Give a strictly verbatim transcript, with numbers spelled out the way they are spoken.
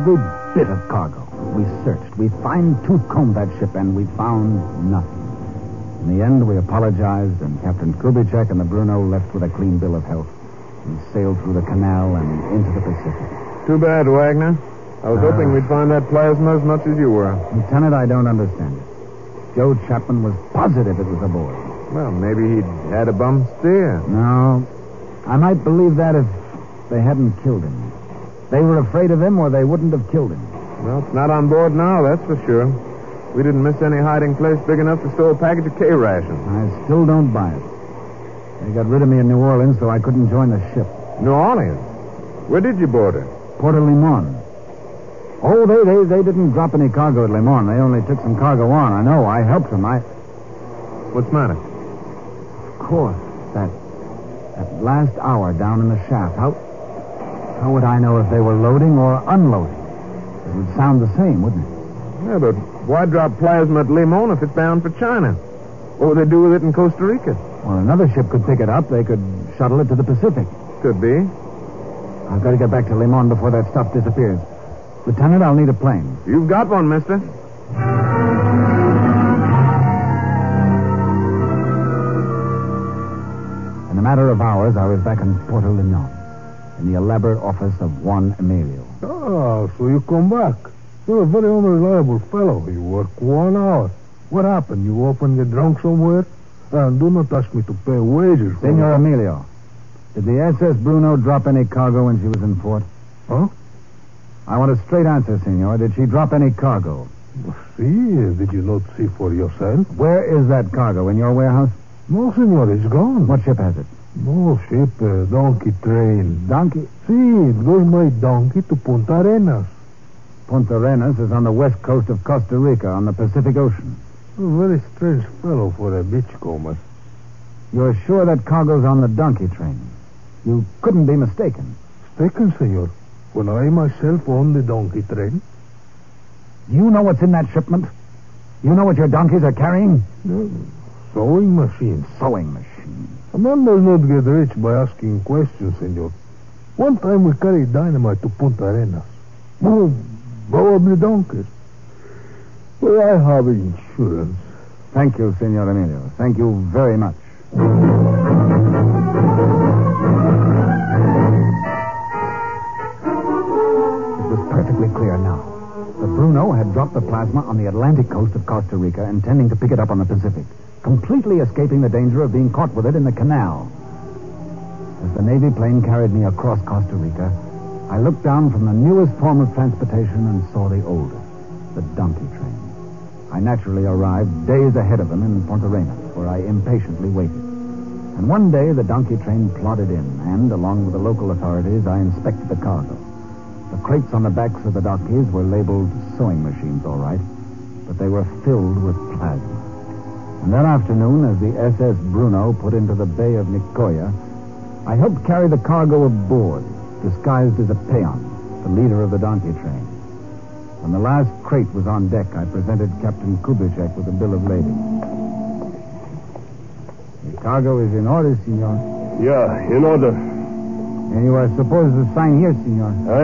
Every bit of cargo. We searched. We fine-tooth combed that ship, and we found nothing. In the end, we apologized, and Captain Kubitschek and the Bruno left with a clean bill of health. We sailed through the canal and into the Pacific. Too bad, Wagner. I was uh, hoping we'd find that plasma as much as you were. Lieutenant, I don't understand it. Joe Chapman was positive it was aboard. Well, maybe he'd had a bum steer. No. I might believe that if they hadn't killed him. They were afraid of him, or they wouldn't have killed him. Well, it's not on board now, that's for sure. We didn't miss any hiding place big enough to store a package of K-rations. I still don't buy it. They got rid of me in New Orleans, so I couldn't join the ship. New Orleans? Where did you board her? Port of Limon. Oh, they, they, they didn't drop any cargo at Limon. They only took some cargo on. I know. I helped them. I... What's the matter? Of course. That, that last hour down in the shaft. How, how would I know if they were loading or unloading? It would sound the same, wouldn't it? Yeah, but why drop plasma at Limon if it's bound for China? What would they do with it in Costa Rica? Well, another ship could pick it up. They could shuttle it to the Pacific. Could be. I've got to get back to Limon before that stuff disappears. Lieutenant, I'll need a plane. You've got one, mister. In a matter of hours, I was back in Porto Limon, in the elaborate office of Juan Emilio. Oh, so you come back. You're a very unreliable fellow. You work one hour. What happened? You opened get drunk somewhere? And do not ask me to pay wages for Senor Emilio, did the S S Bruno drop any cargo when she was in port? Huh? I want a straight answer, senor. Did she drop any cargo? See, did you not see for yourself? Where is that cargo? In your warehouse? No, senor, it's gone. What ship has it? No ship, uh, donkey train. Donkey? See, it goes my donkey to Punta Arenas. Punta Arenas is on the west coast of Costa Rica, on the Pacific Ocean. A very strange fellow for a beachcomber. You're sure that cargo's on the donkey train? You couldn't be mistaken. Mistaken, senor? When I myself own the donkey train? You know what's in that shipment? You know what your donkeys are carrying? No. Sewing machines. Sewing machines. A man does not get rich by asking questions, senor. One time we carried dynamite to Punta Arenas. Oh, probably donkeys. But I have insurance. Thank you, Senor Emilio. Thank you very much. It was perfectly clear now. The Bruno had dropped the plasma on the Atlantic coast of Costa Rica, intending to pick it up on the Pacific, completely escaping the danger of being caught with it in the canal. As the Navy plane carried me across Costa Rica, I looked down from the newest form of transportation and saw the oldest, the donkey train. I naturally arrived days ahead of them in Punta Arenas, where I impatiently waited. And one day the donkey train plodded in, and, along with the local authorities, I inspected the cargo. The crates on the backs of the donkeys were labeled sewing machines, all right, but they were filled with plasma. And that afternoon, as the S S Bruno put into the Bay of Nicoya, I helped carry the cargo aboard, disguised as a peon, the leader of the donkey train. When the last crate was on deck, I presented Captain Kubitschek with a bill of lading. The cargo is in order, senor. Yeah, in order. And you are supposed to sign here, senor. I